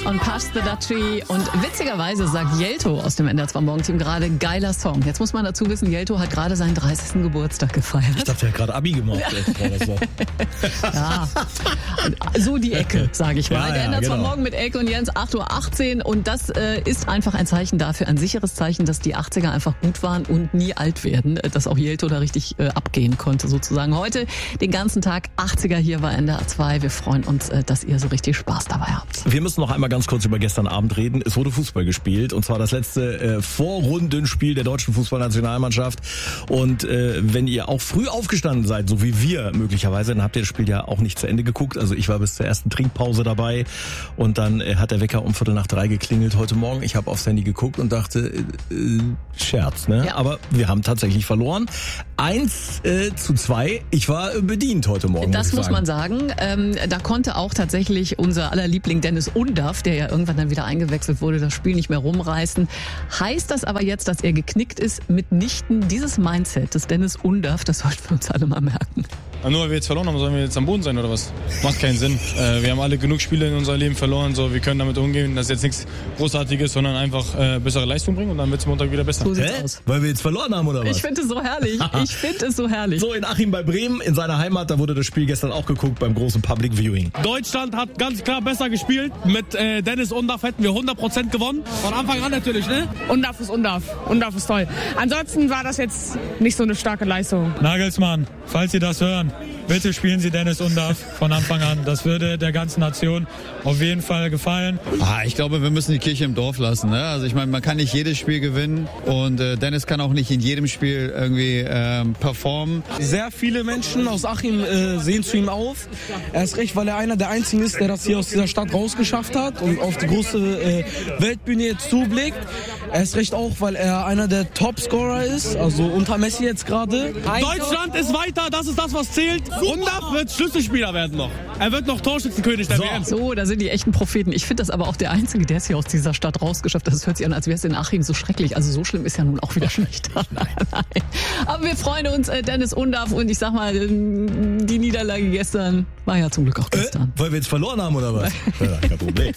und Pass the Dutchie. Und witzigerweise sagt Jelto aus dem NDR 2 Morgenteam gerade, geiler Song. Jetzt muss man dazu wissen, Jelto hat gerade seinen 30. Geburtstag gefeiert. Ich dachte, er hat gerade Abi gemacht. Ja, so die Ecke, sage ich mal. Ja, Der NDR 2 genau. Morgen mit Elke und Jens, 8:18 Uhr. Und das ist einfach ein Zeichen dafür, ein sicheres Zeichen, dass die 80er einfach gut waren und nie alt werden. Dass auch Jelto da richtig abgehen konnte sozusagen. Heute den ganzen Tag 80er hier bei NDR 2. Wir freuen uns, dass ihr so richtig Spaß dabei habt. Wir müssen noch einmal ganz kurz über gestern Abend reden. Es wurde Fußball gespielt und zwar das letzte Vorrundenspiel der deutschen Fußballnationalmannschaft. Und wenn ihr auch früh aufgestanden seid, so wie wir möglicherweise, dann habt ihr das Spiel ja auch nicht zu Ende geguckt. Also ich war bis zur ersten Trinkpause dabei und dann hat der Wecker um 2:45 geklingelt heute Morgen. Ich habe aufs Handy geguckt und dachte, Scherz, ne? Ja. Aber wir haben tatsächlich verloren. 1:2. Ich war bedient heute Morgen. Das ich muss sagen. man sagen. Da konnte auch tatsächlich unser aller Liebling Dennis Undaff, der ja irgendwann dann wieder eingewechselt wurde, das Spiel nicht mehr rumreißen. Heißt das aber jetzt, dass er geknickt ist? Mitnichten. Dieses Mindset des Dennis Undaff, das sollten wir uns alle mal merken. Nur weil wir jetzt verloren haben, sollen wir jetzt am Boden sein oder was? Macht keinen Sinn. Wir haben alle genug Spiele in unserem Leben verloren, so wir können damit umgehen. Das ist jetzt nichts Großartiges, sondern einfach bessere Leistung bringen und dann wird es Montag wieder besser. So sieht's Hä? aus. Weil wir jetzt verloren haben oder was? Ich finde es so herrlich. Ich finde es so herrlich. So, in Achim bei Bremen, in seiner Heimat, da wurde das Spiel gestern auch geguckt beim großen Public Viewing. Deutschland hat ganz klar besser gespielt. Mit Dennis Undaff hätten wir 100% gewonnen. Von Anfang an natürlich, ne? Undaff ist Undaff. Undaff ist toll. Ansonsten war das jetzt nicht so eine starke Leistung. Nagelsmann, falls Sie das hören, bitte spielen Sie Dennis Undaff von Anfang an. Das würde der ganzen Nation auf jeden Fall gefallen. Ich glaube, wir müssen die Kirche im Dorf lassen. Ne? Also ich meine, man kann nicht jedes Spiel gewinnen und Dennis kann auch nicht in jedem Spiel irgendwie performen. Sehr viele Menschen aus Achim sehen zu ihm auf. Erst recht, weil er einer der Einzigen ist, der das hier aus dieser Stadt rausgeschafft hat und auf die große Weltbühne jetzt zublickt. Erst recht auch, weil er einer der Topscorer ist, also unter Messi jetzt gerade. Deutschland ist weiter, das ist das, was zählt. Undaff wird Schlüsselspieler werden noch. Er wird noch Torschützenkönig der WM. So, da sind die echten Propheten. Ich finde das aber auch der Einzige, der es hier aus dieser Stadt rausgeschafft hat. Das hört sich an, als wäre es in Achim so schrecklich. Also so schlimm ist ja nun auch wieder nicht. Nein. Aber wir freuen uns, Dennis Undaff. Und ich sag mal, die Niederlage gestern war ja zum Glück auch gestern. Weil wir jetzt verloren haben oder was? Ja, kein Problem.